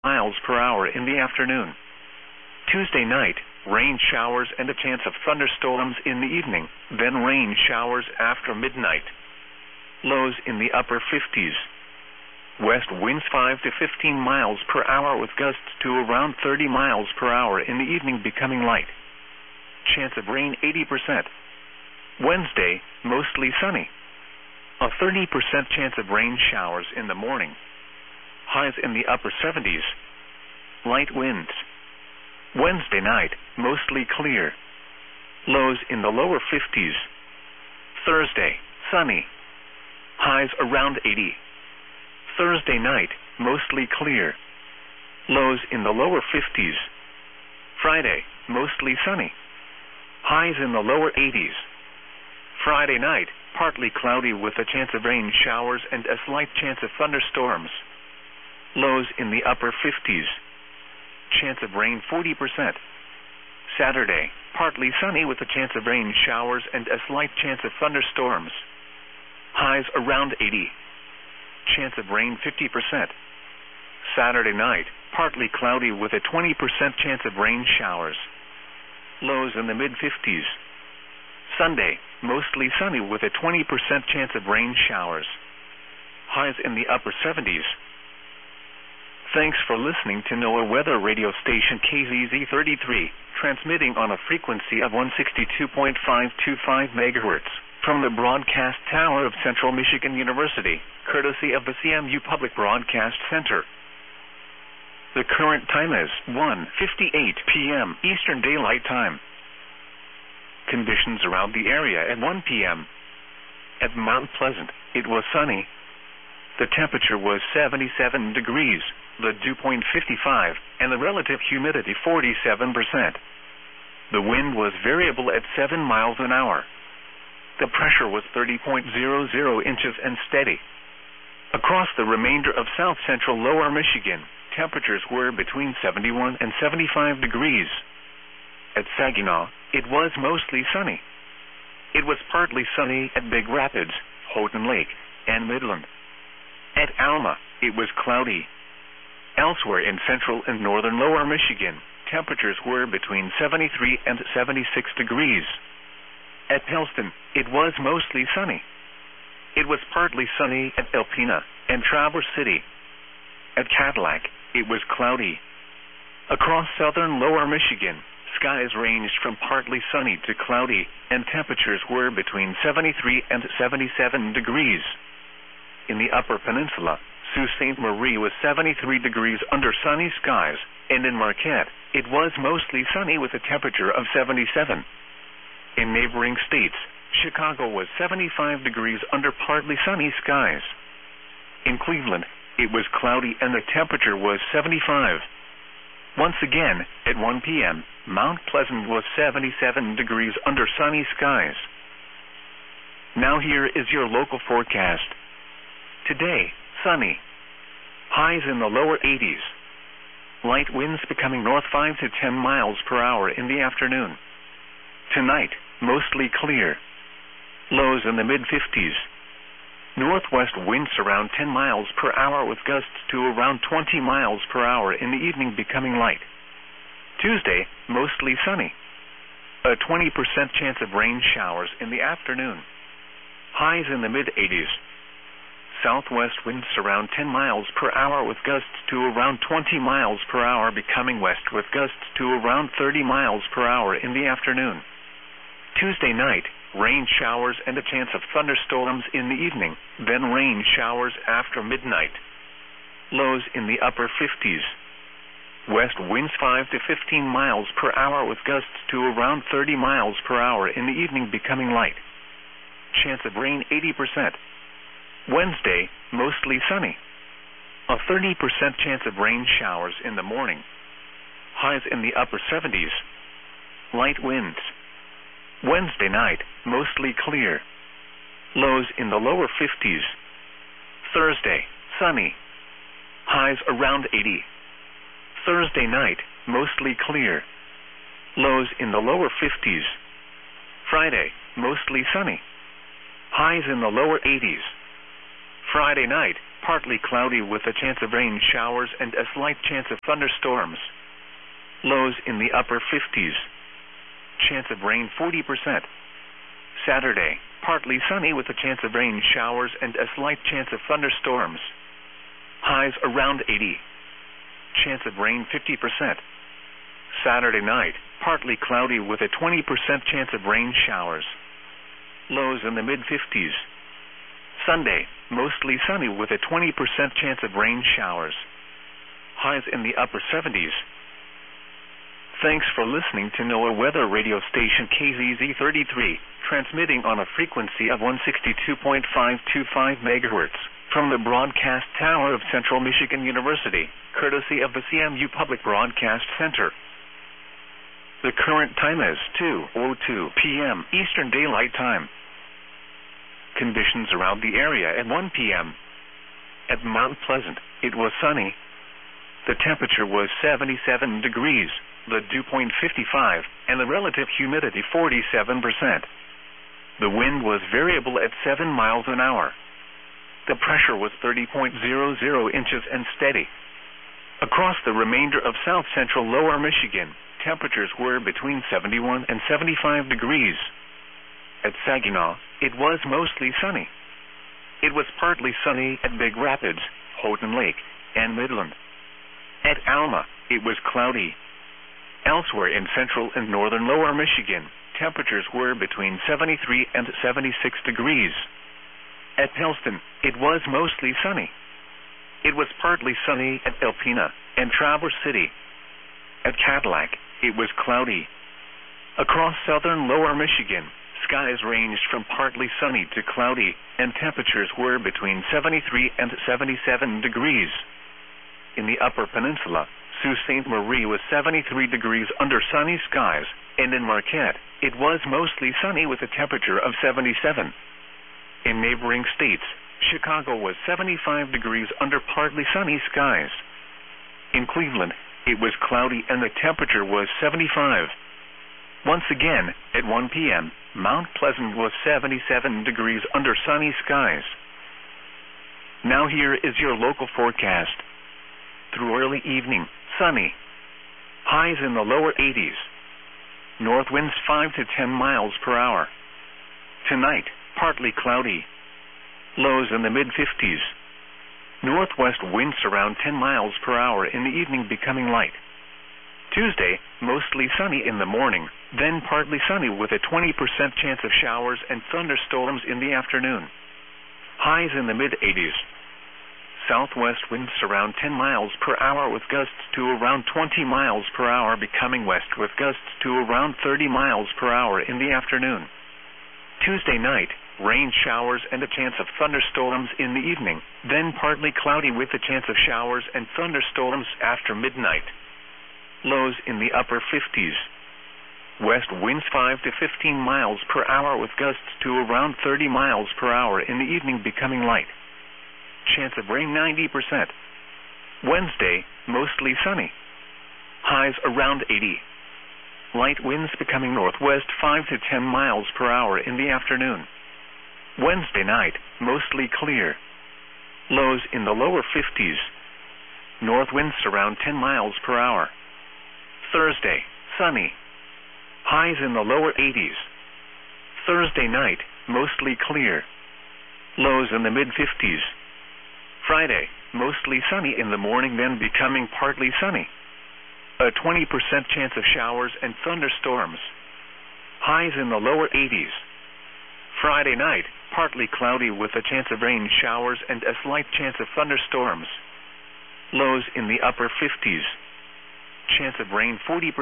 miles per hour in the afternoon. Tuesday night, rain showers and a chance of thunderstorms in the evening, then rain showers after midnight. Lows in the upper 50s. West winds 5 to 15 miles per hour with gusts to around 30 miles per hour in the evening, becoming light. Chance of rain 80%. Wednesday, mostly sunny. A 30% chance of rain showers in the morning. Highs in the upper 70s. Light winds. Wednesday night, mostly clear. Lows in the lower 50s. Thursday, sunny. Highs around 80. Thursday night, mostly clear. Lows in the lower 50s. Friday, mostly sunny. Highs in the lower 80s. Friday night, partly cloudy with a chance of rain showers and a slight chance of thunderstorms. Lows in the upper 50s. Chance of rain 40%. Saturday, partly sunny with a chance of rain showers and a slight chance of thunderstorms. Highs around 80. Chance of rain 50%. Saturday night, partly cloudy with a 20% chance of rain showers. Lows in the mid-50s. Sunday, mostly sunny with a 20% chance of rain showers. Highs in the upper 70s. Thanks for listening to NOAA Weather Radio Station KZZ33, transmitting on a frequency of 162.525 MHz from the broadcast tower of Central Michigan University, courtesy of the CMU Public Broadcast Center. The current time is 1:58 p.m. Eastern Daylight Time. Conditions around the area at 1 p.m. At Mount Pleasant, it was sunny. The temperature was 77 degrees, the dew point 55, and the relative humidity 47%. The wind was variable at 7 miles an hour. The pressure was 30.00 inches and steady. Across the remainder of south central lower Michigan, temperatures were between 71 and 75 degrees. At Saginaw, it was mostly sunny. It was partly sunny at Big Rapids, Houghton Lake, and Midland. At Alma, it was cloudy. Elsewhere in central and northern lower Michigan, temperatures were between 73 and 76 degrees. At Pellston, it was mostly sunny. It was partly sunny at Alpena and Traverse City. At Cadillac, it was cloudy. Across southern lower Michigan, skies ranged from partly sunny to cloudy, and temperatures were between 73 and 77 degrees. In the Upper Peninsula, Sault Ste. Marie was 73 degrees under sunny skies, and in Marquette, it was mostly sunny with a temperature of 77. In neighboring states, Chicago was 75 degrees under partly sunny skies. In Cleveland, it was cloudy and the temperature was 75. Once again, at 1 p.m., Mount Pleasant was 77 degrees under sunny skies. Now here is your local forecast. Today, sunny. Highs in the lower 80s. Light winds becoming north 5 to 10 miles per hour in the afternoon. Tonight, mostly clear. Lows in the mid-50s. Northwest winds around 10 miles per hour with gusts to around 20 miles per hour in the evening, becoming light. Tuesday, mostly sunny. A 20% chance of rain showers in the afternoon. Highs in the mid-80s. Southwest winds around 10 miles per hour with gusts to around 20 miles per hour, becoming west with gusts to around 30 miles per hour in the afternoon. Tuesday night, rain showers and a chance of thunderstorms in the evening, then rain showers after midnight. Lows in the upper 50s. West winds 5 to 15 miles per hour with gusts to around 30 miles per hour in the evening, becoming light. Chance of rain 80%. Wednesday, mostly sunny. A 30% chance of rain showers in the morning. Highs in the upper 70s. Light winds. Wednesday night, mostly clear. Lows in the lower 50s. Thursday, sunny. Highs around 80. Thursday night, mostly clear. Lows in the lower 50s. Friday, mostly sunny. Highs in the lower 80s. Friday night, partly cloudy with a chance of rain showers and a slight chance of thunderstorms. Lows in the upper 50s. Chance of rain 40%. Saturday, partly sunny with a chance of rain showers and a slight chance of thunderstorms. Highs around 80. Chance of rain 50%. Saturday night, partly cloudy with a 20% chance of rain showers. Lows in the mid-50s. Sunday, mostly sunny with a 20% chance of rain showers. Highs in the upper 70s. Thanks for listening to NOAA weather radio station KZZ33, transmitting on a frequency of 162.525 MHz from the broadcast tower of Central Michigan University, courtesy of the CMU Public Broadcast Center. The current time is 2:02 p.m. Eastern Daylight Time. Conditions around the area at 1 p.m. At Mount Pleasant, it was sunny. The temperature was 77 degrees, the dew point 55, and the relative humidity 47%. The wind was variable at 7 miles an hour. The pressure was 30.00 inches and steady. Across the remainder of south central lower Michigan, temperatures were between 71 and 75 degrees. At Saginaw, it was mostly sunny. It was partly sunny at Big Rapids, Houghton Lake, and Midland. At Alma, it was cloudy. Elsewhere in central and northern lower Michigan, temperatures were between 73 and 76 degrees. At Pellston, it was mostly sunny. It was partly sunny at Alpena and Traverse City. At Cadillac, it was cloudy. Across southern lower Michigan, skies ranged from partly sunny to cloudy, and temperatures were between 73 and 77 degrees. In the upper peninsula, Sault Ste. Marie was 73 degrees under sunny skies, and in Marquette, it was mostly sunny with a temperature of 77. In neighboring states, Chicago was 75 degrees under partly sunny skies. In Cleveland, it was cloudy and the temperature was 75. Once again, at 1 p.m., Mount Pleasant was 77 degrees under sunny skies. Now here is your local forecast. Through early evening, sunny. Highs in the lower 80s. North winds 5 to 10 miles per hour. Tonight, partly cloudy. Lows in the mid-50s. Northwest winds around 10 miles per hour in the evening, becoming light. Tuesday, mostly sunny in the morning, then partly sunny with a 20% chance of showers and thunderstorms in the afternoon. Highs in the mid-80s. Southwest winds around 10 miles per hour with gusts to around 20 miles per hour, becoming west with gusts to around 30 miles per hour in the afternoon. Tuesday night, rain showers and a chance of thunderstorms in the evening, then partly cloudy with a chance of showers and thunderstorms after midnight. Lows in the upper 50s. West winds 5 to 15 miles per hour with gusts to around 30 miles per hour in the evening, becoming light. Chance of rain 90%. Wednesday, mostly sunny. Highs around 80. Light winds becoming northwest 5 to 10 miles per hour in the afternoon. Wednesday night, mostly clear. Lows in the lower 50s. North winds around 10 miles per hour. Thursday, sunny. Highs in the lower 80s. Thursday night, mostly clear. Lows in the mid-50s. Friday, mostly sunny in the morning, then becoming partly sunny. A 20% chance of showers and thunderstorms. Highs in the lower 80s. Friday night, partly cloudy with a chance of rain showers and a slight chance of thunderstorms. Lows in the upper 50s. Chance of rain 40%.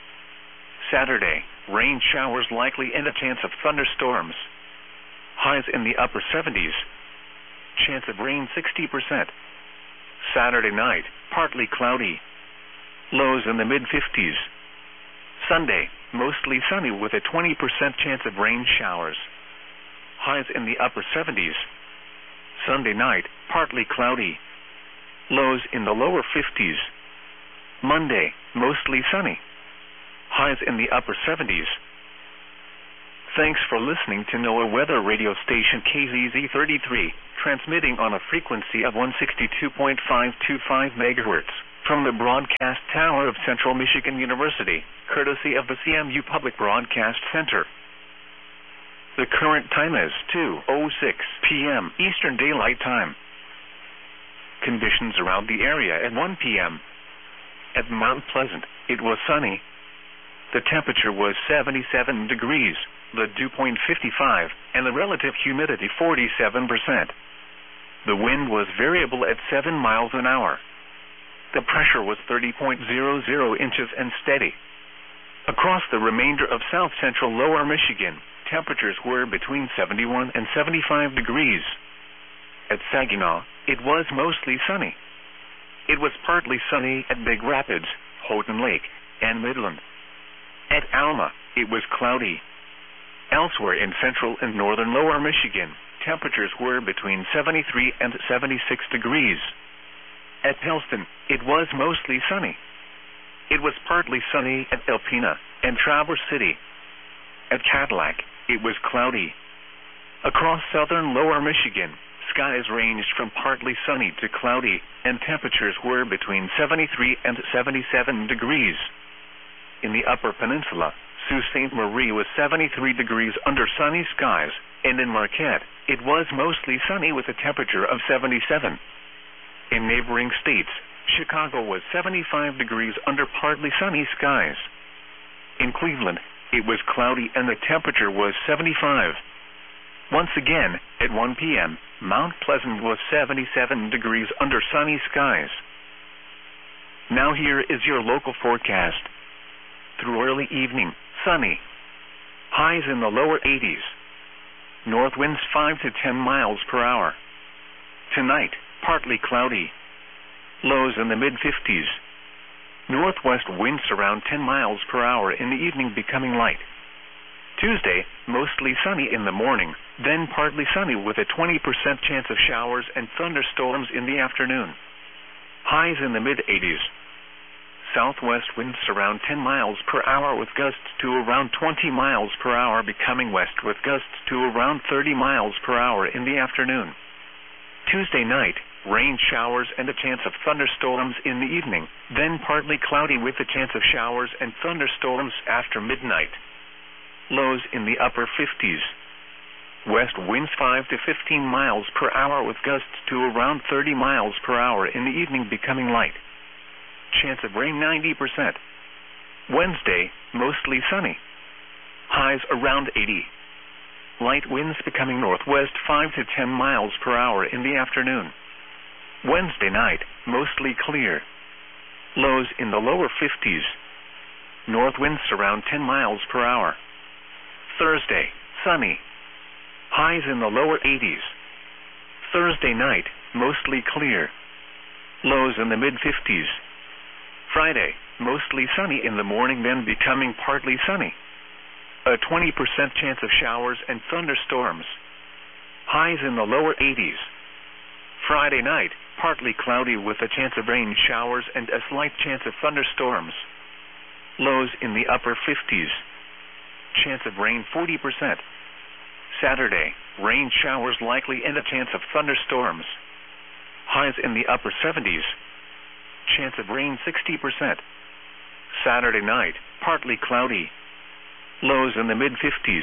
Saturday, rain showers likely and a chance of thunderstorms. Highs in the upper 70s. Chance of rain 60%. Saturday night, partly cloudy. Lows in the mid-50s. Sunday, mostly sunny with a 20% chance of rain showers. Highs in the upper 70s. Sunday night, partly cloudy. Lows in the lower 50s. Monday, mostly sunny. Highs in the upper 70s. Thanks for listening to NOAA weather radio station KZZ33, transmitting on a frequency of 162.525 megahertz from the broadcast tower of Central Michigan University, courtesy of the CMU Public Broadcast Center. The current time is 2:06 p.m. Eastern Daylight Time. Conditions around the area at 1 p.m. At Mount Pleasant, it was sunny. The temperature was 77 degrees, the dew point 55, and the relative humidity 47%. The wind was variable at 7 miles an hour. The pressure was 30.00 inches and steady. Across the remainder of south-central lower Michigan, temperatures were between 71 and 75 degrees. At Saginaw, it was mostly sunny. It was partly sunny at Big Rapids, Houghton Lake, and Midland. At Alma, it was cloudy. Elsewhere in central and northern lower Michigan, temperatures were between 73 and 76 degrees. At Pellston, it was mostly sunny. It was partly sunny at Alpena and Traverse City. At Cadillac, it was cloudy. Across southern lower Michigan, skies ranged from partly sunny to cloudy, and temperatures were between 73 and 77 degrees. In the Upper Peninsula, Sault Ste. Marie was 73 degrees under sunny skies, and in Marquette, it was mostly sunny with a temperature of 77. In neighboring states, Chicago was 75 degrees under partly sunny skies. In Cleveland, it was cloudy and the temperature was 75. Once again, at 1 p.m., Mount Pleasant was 77 degrees under sunny skies. Now here is your local forecast. Through early evening, sunny. Highs in the lower 80s. North winds 5 to 10 miles per hour. Tonight, partly cloudy. Lows in the mid-50s. Northwest winds around 10 miles per hour in the evening, becoming light. Tuesday, mostly sunny in the morning, then partly sunny with a 20% chance of showers and thunderstorms in the afternoon. Highs in the mid-80s. Southwest winds around 10 miles per hour with gusts to around 20 miles per hour, becoming west with gusts to around 30 miles per hour in the afternoon. Tuesday night, rain showers and a chance of thunderstorms in the evening, then partly cloudy with a chance of showers and thunderstorms after midnight. Lows in the upper 50s. West winds 5 to 15 miles per hour with gusts to around 30 miles per hour in the evening, becoming light. Chance of rain 90%. Wednesday, mostly sunny. Highs around 80. Light winds becoming northwest 5 to 10 miles per hour in the afternoon. Wednesday night, mostly clear. Lows in the lower 50s. North winds around 10 miles per hour. Thursday, sunny. Highs in the lower 80s. Thursday night, mostly clear. Lows in the mid-50s. Friday, mostly sunny in the morning, then becoming partly sunny. A 20% chance of showers and thunderstorms. Highs in the lower 80s. Friday night, partly cloudy with a chance of rain showers and a slight chance of thunderstorms. Lows in the upper 50s. Chance of rain 40%. Saturday, rain showers likely and a chance of thunderstorms. Highs in the upper 70s. Chance of rain 60%. Saturday night, partly cloudy. Lows in the mid-50s.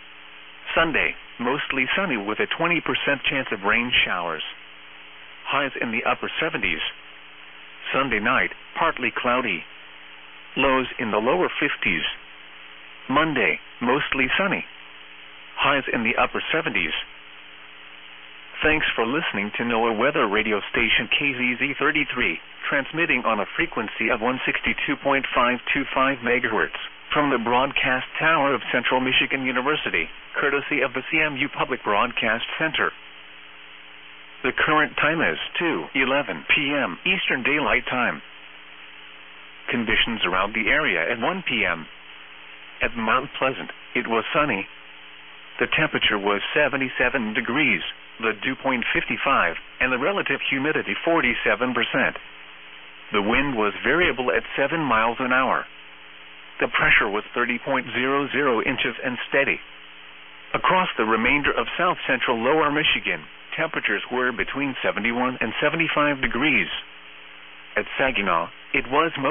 Sunday, mostly sunny with a 20% chance of rain showers. Highs in the upper 70s. Sunday night, partly cloudy. Lows in the lower 50s. Monday, mostly sunny. Highs in the upper 70s. Thanks for listening to NOAA weather radio station KZZ33, transmitting on a frequency of 162.525 megahertz from the broadcast tower of Central Michigan University, courtesy of the CMU Public Broadcast Center. The current time is 2:11 p.m. Eastern Daylight Time. Conditions around the area at 1 p.m. At Mount Pleasant, it was sunny. The temperature was 77 degrees, the dew point 55, and the relative humidity 47%. The wind was variable at 7 miles an hour. The pressure was 30.00 inches and steady. Across the remainder of south-central lower Michigan, temperatures were between 71 and 75 degrees. At Saginaw, it was